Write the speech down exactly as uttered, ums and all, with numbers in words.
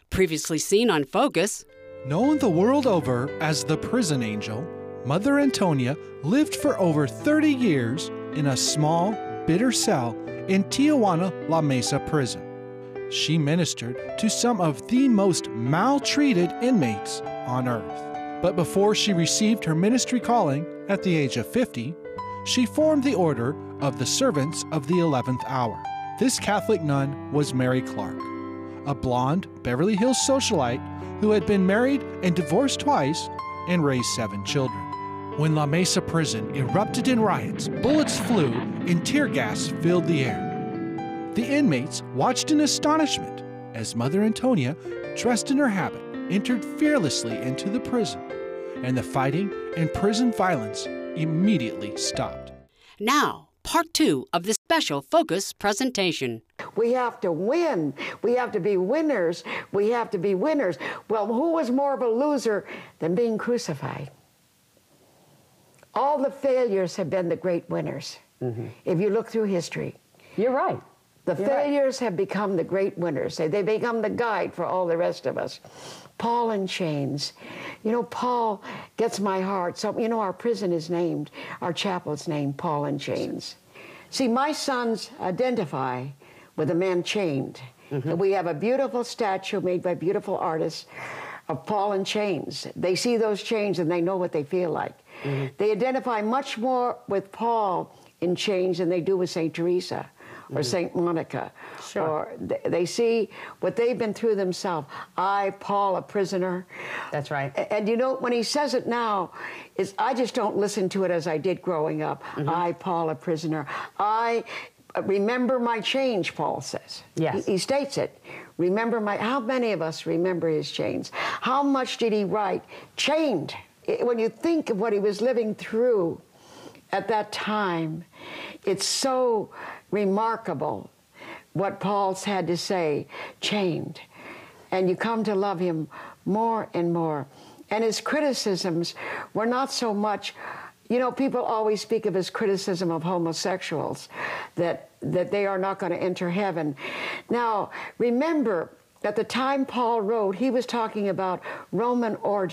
Previously seen on Focus. Known the world over as the prison angel, Mother Antonia lived for over thirty years in a small, bitter cell in Tijuana La Mesa prison. She ministered to some of the most maltreated inmates on earth. But before she received her ministry calling at the age of fifty, she formed the Order of the Servants of the eleventh Hour. This Catholic nun was Mary Clark, a blonde Beverly Hills socialite who had been married and divorced twice and raised seven children. When La Mesa prison erupted in riots, bullets flew and tear gas filled the air. The inmates watched in astonishment as Mother Antonia, dressed in her habit, entered fearlessly into the prison, and the fighting and prison violence immediately stopped. Now, part two of this special Focus presentation. We have to win. We have to be winners. We have to be winners. Well, who was more of a loser than being crucified? All the failures have been the great winners. Mm-hmm. If you look through history. You're right. The You're failures right. have become the great winners. They, they become the guide for all the rest of us. Paul in chains. You know, Paul gets my heart. So, you know, our prison is named, our chapel is named Paul in Chains. See, my sons identify with a man chained. Mm-hmm. We have a beautiful statue made by beautiful artists of Paul in chains. They see those chains and they know what they feel like. Mm-hmm. They identify much more with Paul in chains than they do with Saint Teresa or mm-hmm. Saint Monica. Sure. Or they, they see what they've been through themselves. I, Paul, a prisoner. That's right. And, and you know, when he says it now, is I just don't listen to it as I did growing up. Mm-hmm. I, Paul, a prisoner. I remember my change, Paul says. Yes. He, he states it. Remember my, how many of us remember his chains? How much did he write? Chained. When you think of what he was living through at that time, it's so remarkable what Paul's had to say, chained. And you come to love him more and more. And his criticisms were not so much, you know, people always speak of his criticism of homosexuals, that, that they are not going to enter heaven. Now, remember, at the time Paul wrote, he was talking about Roman orgies.